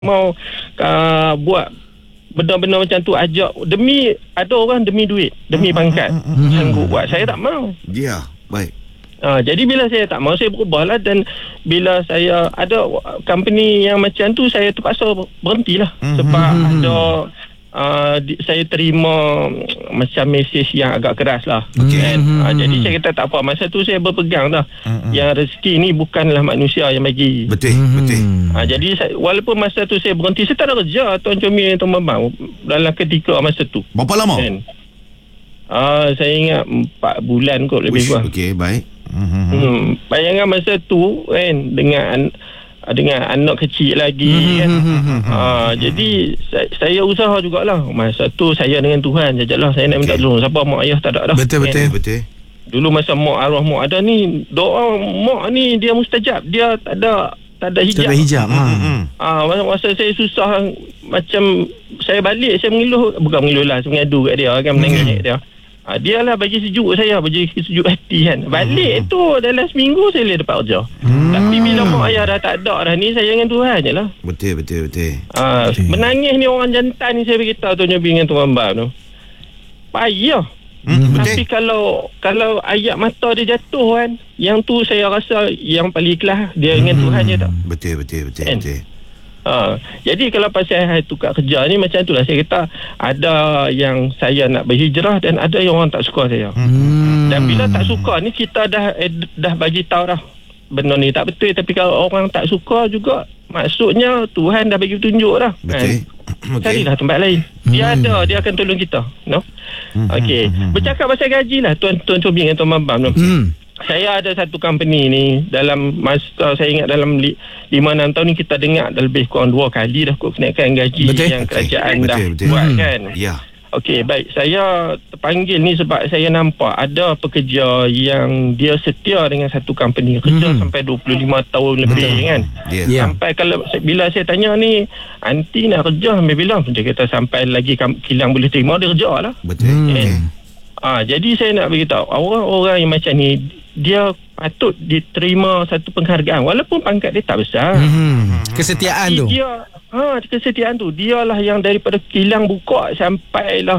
mau buat benda-benda macam tu, ajak ada orang demi duit, demi pangkat sanggup buat. Saya tak mau. Ya, baik. Jadi bila saya tak mau, saya berubah lah. Dan bila saya ada company yang macam tu, saya terpaksa berhentilah. Sebab ada saya terima macam mesej yang agak keras lah. Jadi saya kata tak apa. Masa tu saya berpegang dah yang rezeki ni bukanlah manusia yang bagi. Betul. Jadi walaupun masa tu saya berhenti, saya tak ada kerja, Tuan Comel, Tuan Bambang, dalam ketika masa tu. Berapa lama? Saya ingat 4 bulan kot lebih kurang. Okey, baik. Bayangkan masa tu kan, dengan anak kecil lagi kan. Jadi saya usaha jugalah. Masa tu saya dengan Tuhan sajalah. Saya nak minta tolong. Siapa mak ayah tak ada dah. Betul. Dulu masa arwah mak ada ni, doa mak ni dia mustajab. Dia tak ada hijab. Tak ada hijab. Masa saya susah, macam saya balik, saya mengeluh, bukan mengeluh lah, saya mengadu kat dia kan, menangis kat dia. Dia lah bagi sejuk saya, bagi sejuk hati kan. Balik tu dalam seminggu saya boleh dapat kerja. Tapi bila mak ayah dah tak ada dah ni, saya dengan Tuhan je lah. Betul. Menangis ni orang jantan ni, saya beritahu Tuan Nyobi dengan Tuan Bambang tu, payah. Tapi kalau ayat mata dia jatuh kan, yang tu saya rasa yang paling ikhlas dia dengan Tuhan je tak. Betul. Jadi kalau pasal saya tukar kerja ni macam itulah, saya kata ada yang saya nak berhijrah dan ada yang orang tak suka saya. Dan bila tak suka ni, kita dah bagi tahu dah benda ni tak betul. Tapi kalau orang tak suka juga, maksudnya Tuhan dah bagi petunjuk dah. Betul. Carilah tempat lain. Dia akan tolong kita. No? Okey. Bercakap pasal gaji lah, Tuan Cobi dengan Tuan Bambang. Saya ada satu company ni, dalam masa saya ingat dalam 5-6 tahun ni, kita dengar dah lebih kurang 2 kali dah kot kenaikan gaji yang kerajaan dah buat kan. Ya. Okey, baik. Saya terpanggil ni sebab saya nampak ada pekerja yang dia setia dengan satu company, kerja sampai 25 tahun lebih kan. Sampai kalau bila saya tanya ni, anti nak kerja sampai bila? Dia kata sampai lagi kilang boleh terima, dia kerja lah. Jadi saya nak beritahu, orang-orang yang macam ni, dia patut diterima satu penghargaan walaupun pangkat dia tak besar. Kesetiaan tu. Kesetiaan tu. Dialah yang daripada kilang buka sampailah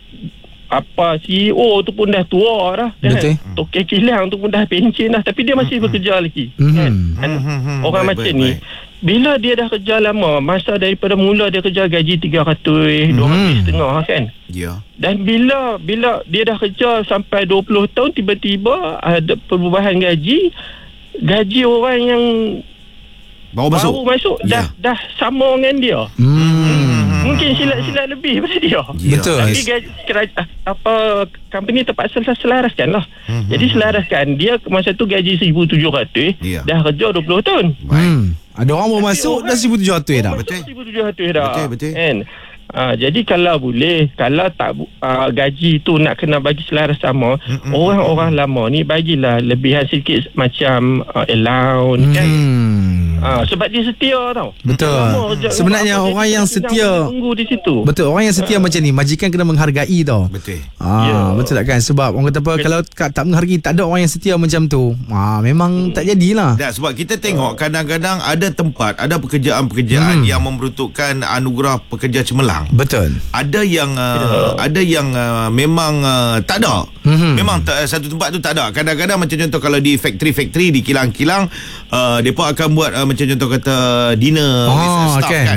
CEO tu pun dah tua dah kan? Tokek kilang tu pun dah pencen dah, tapi dia masih bekerja lagi kan? Orang macam ni, bila dia dah kerja lama, masa daripada mula dia kerja gaji 300, 200.5 kan. Dan bila dia dah kerja sampai 20 tahun, tiba-tiba ada perubahan gaji orang yang baru masuk dah sama dengan dia. Mungkin silat lebih pada dia. Betul. Tapi company terpaksa selaraskan lah. Jadi selaraskan dia masa tu gaji 1,700, dah kerja 20 tahun. Ada orang baru masuk dah 1,700 dah. Betul. 1,700 dah. Betul. Kan? Jadi kalau boleh, kalau tak gaji tu nak kena bagi selaras sama, orang-orang lama ni bagilah lebihan sikit macam allowance kan. Sebab dia setia tau. Betul. Sebenarnya orang yang setia tunggu di situ. Betul, orang yang setia macam ni, majikan kena menghargai tau. Betul. Betul tak kan? Sebab orang kata apa, kalau tak menghargai, tak ada orang yang setia macam tu, memang tak jadilah. Sebab kita tengok kadang-kadang ada tempat, ada pekerjaan-pekerjaan yang memeruntukkan anugerah pekerja cemerlang. Betul. Ada yang memang tak ada. Memang satu tempat tu tak ada. Kadang-kadang macam contoh kalau di factory di kilang-kilang, mereka akan buat macam contoh kata dinner staff kan.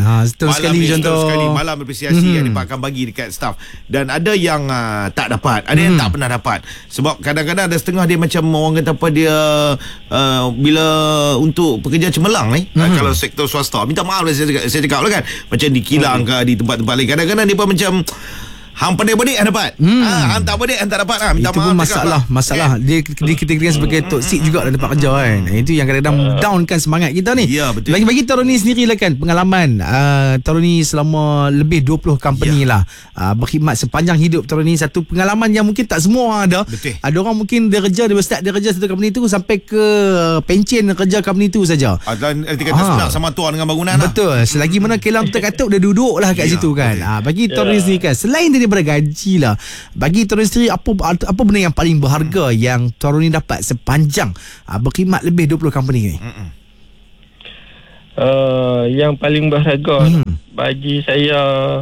Malam apresiasi yang mereka akan bagi dekat staff. Dan ada yang tak dapat, ada yang tak pernah dapat. Sebab kadang-kadang ada setengah dia macam orang kata apa, dia bila untuk pekerja cemerlang ni, kalau sektor swasta, minta maaf lah saya cakap lah kan, macam di kilang ke di tempat-tempat lain, kadang-kadang dia pun macam hang pandai bodik hang dapat. Hang tak bodik hang tak dapat lah. Minta itu maaf. Itu pun masalah. Dia dikategorikan sebagai toksik juga dalam tempat kerja kan. Itu yang kadang-kadang downkan semangat kita ni. Ya, betul. Bagi Toroni sendiri lah kan, pengalaman Toroni selama lebih 20 company lah, berkhidmat sepanjang hidup Toroni. Satu pengalaman yang mungkin tak semua orang ada. Betul. Ada orang mungkin dia start kerja satu company tu sampai ke pencen kerja company tu saja. Dan kata senang sama tuan dengan bangunan. Betul. Selagi mana kilang tu terkatuk, dia duduk lah kat situ kan. Bagi Toroni sendiri kan, selain daripada gaji lah, bagi Toroni sendiri apa benda yang paling berharga yang Toroni dapat sepanjang berkhidmat lebih 20 company ni? yang paling berharga bagi saya,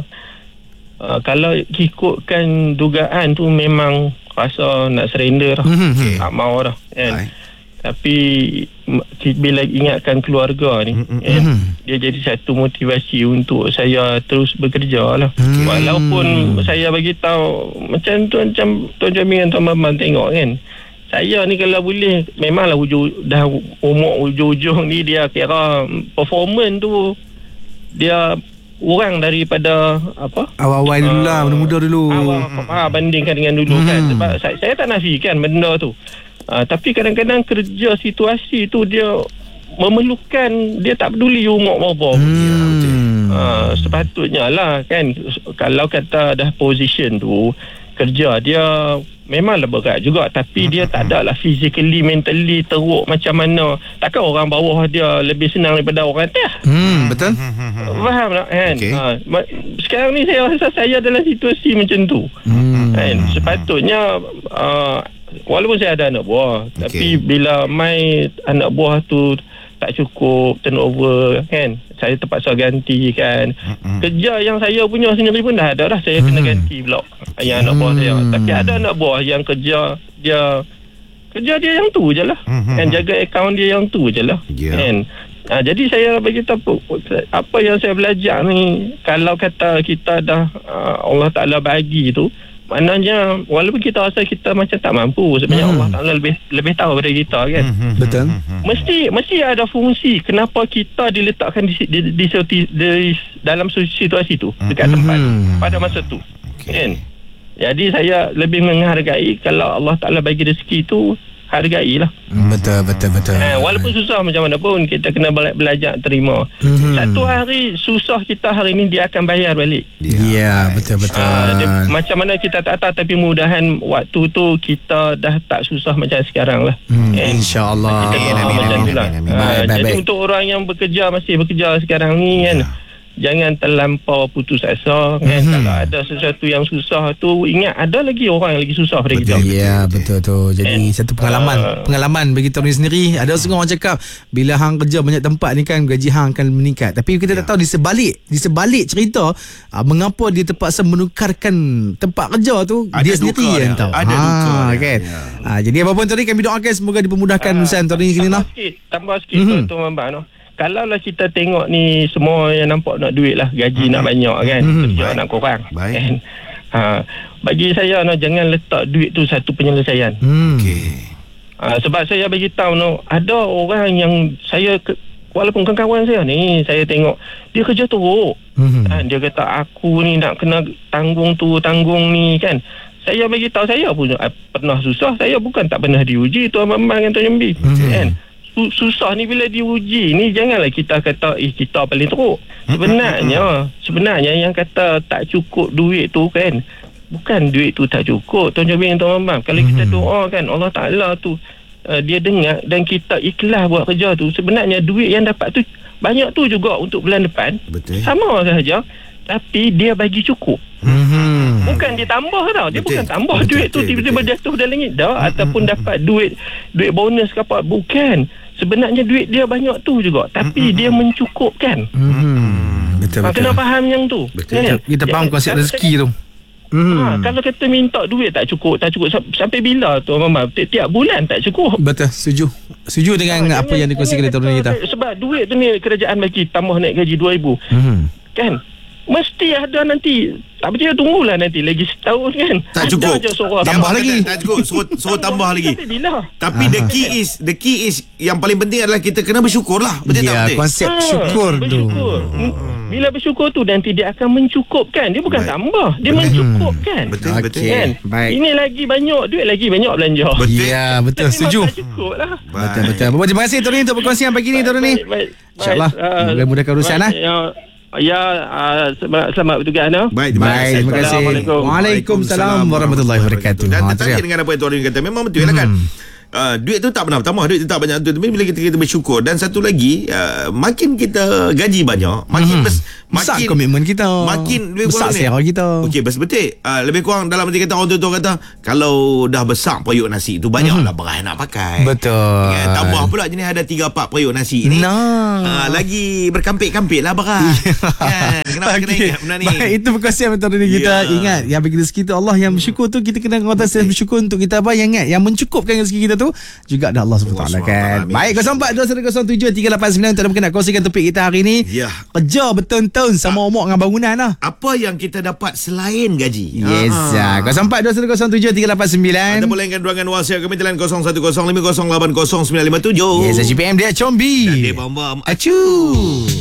kalau ikutkan dugaan tu memang rasa nak surrender dah. Tak mau dah kan. Tapi bila ingatkan keluarga ni dia jadi satu motivasi untuk saya terus bekerja lah. Walaupun saya bagi tahu macam Tuan Jamil dan Tuan Maman tengok kan, saya ni kalau boleh memanglah dah umur ujung-ujung ni, dia kira performance tu dia kurang daripada awal-awal dulu lah, muda dulu bandingkan dengan dulu kan. Sebab saya tak nafikan benda tu, tapi kadang-kadang kerja situasi tu dia memerlukan, dia tak peduli umur berapa. Sepatutnya lah kan, kalau kata dah position tu kerja dia memanglah berat juga, tapi dia tak ada lah physically, mentally teruk macam mana. Takkan orang bawah dia lebih senang daripada orang atas. Betul. Faham tak kan? Sekarang ni saya rasa saya dalam situasi macam tu kan. Sepatutnya walaupun saya ada anak buah, tapi bila anak buah tu tak cukup turnover kan, saya terpaksa ganti kan. Kerja yang saya punya sendiri pun dah ada dah, saya kena ganti pula yang anak buah saya. Tapi ada anak buah yang kerja dia yang tu je lah kan, jaga akaun dia yang tu je lah kan. Jadi saya bagi tahu apa yang saya belajar ni, kalau kata kita dah Allah Ta'ala bagi tu, maknanya walaupun kita rasa kita macam tak mampu, sebenarnya Allah Ta'ala lebih tahu daripada kita kan. Betul. Mesti ada fungsi kenapa kita diletakkan di dalam situasi tu, dekat tempat pada masa tu kan. Jadi saya lebih menghargai kalau Allah Ta'ala bagi rezeki tu, hargailah. Betul. Walaupun susah macam mana pun, kita kena belajar terima. Satu hari susah kita hari ni, dia akan bayar balik. Ya, betul. Macam mana kita tak tahu, tapi mudahan waktu tu kita dah tak susah macam sekarang lah. InsyaAllah. Jadi untuk orang yang masih bekerja sekarang ni kan, jangan terlampau putus asa kan. Kalau ada sesuatu yang susah tu, ingat ada lagi orang yang lagi susah daripada kita. Ya, betul tu. Jadi satu pengalaman bagi Tony sendiri. Ada setengah orang cakap bila hang kerja banyak tempat ni kan, gaji hang akan meningkat. Tapi kita tak tahu di sebalik cerita mengapa dia terpaksa menukarkan tempat kerja tu, ada dia sendiri yang tahu. Ada duka kan. Jadi apa pun Tony, kami doakan semoga dipermudahkan urusan Tony sini lah. Tambah sikit Tuan Mambang. Kalau lah kita tengok ni semua yang nampak nak duit lah, gaji nak banyak kan, kerja nak kurang kan. Bagi saya jangan letak duit tu satu penyelesaian. Sebab saya bagi tahu ada orang yang saya walaupun kawan saya ni, saya tengok dia kerja teruk dia kata aku ni nak kena tanggung ni kan. Saya bagi tahu, saya pun pernah susah, saya bukan tak pernah diuji Tuan Mambang dan Tuan Jambi kan. Susah ni bila diuji ni, janganlah kita kata kita paling teruk. Sebenarnya yang kata tak cukup duit tu kan, bukan duit tu tak cukup Tuan Jamil dan Tuan Mambang. Kalau kita doa kan, Allah Ta'ala tu dia dengar dan kita ikhlas buat kerja tu, sebenarnya duit yang dapat tu banyak tu juga untuk bulan depan. Sama sahaja, tapi dia bagi cukup. Bukan dia tambah tau. Dia bukan tambah duit tu tiba-tiba jatuh dalam langit dah, ataupun dapat duit bonus ke apa. Bukan. Sebenarnya duit dia banyak tu juga, tapi dia mencukupkan. Betul. Kena faham yang tu. Kan? Kita faham konsep rezeki tu. Kalau kita minta duit tak cukup sampai bila tu Mama? Tiap bulan tak cukup. Betul, setuju dengan apa yang dikongsikan oleh Tony kita. Sebab duit tu ni kerajaan bagi tambah naik gaji 2,000 kan, mesti ada nanti. Tak percaya, tunggulah nanti lagi setahun kan. Tak cukup, tambah lagi. Tak cukup, suruh tambah lagi. Tapi the key is yang paling penting adalah kita kena bersyukur lah. Betul tak? Konsep syukur tu. Bila bersyukur tu nanti dia akan mencukupkan. Dia bukan tambah, dia mencukupkan. Betul. Kan? Ini lagi banyak duit, lagi banyak belanja. Ya, betul, setuju. Cukup lah. Betul. Terima kasih Tony untuk perkongsian pagi ni Tony. InsyaAllah mudah-mudahkan urusan selamat bertugas. Baik, terima kasih. Waalaikumsalam warahmatullahi wabarakatuh. Dan tertarik dengan apa yang Tuan kata, memang betul lah kan. duit tu tak pernah bertambah, duit tu tak banyak tu, tapi bila kita bersyukur. Dan satu lagi, makin kita gaji banyak, makin besar komitmen kita, makin besar selera kita. Okey, betul. Lebih kurang dalam arti kata, orang tua kata kalau dah besar periuk nasi tu, banyaklah beras nak pakai. Betul. Tambah pula jenis ada 3-4 periuk nasi ni. Lagi berkampit-kampit lah beras. Kan? Kenapa kena ingat benda ni? Baik, itu perkongsian mentor ini kita. Ingat, yang bagi rezeki tu Allah, yang bersyukur tu kita kena ngotot bersyukur untuk kita apa. Yang ingat, yang mencukupkan rezeki kita tu juga ada Allah SWT kan. Baik, 0421073889 untuk nak kongsikan topik kita hari ni. Kerja bertahun-tahun sama umur dengan bangunan lah. Apa yang kita dapat selain gaji? Yes. 0421073889. Anda boleh ingat ruangan WhatsApp kami telan 0105080957. Yes, GPM dia Combi. Dan dia bom-bom. Acu.